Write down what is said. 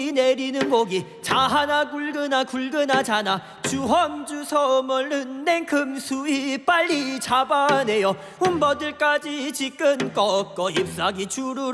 내리는 목이 자하나 굵으나 자나 주황주 서멀른 냉큼수위 빨리 잡아내요. 움버들까지 지끈 꺾어 잎사귀 주르르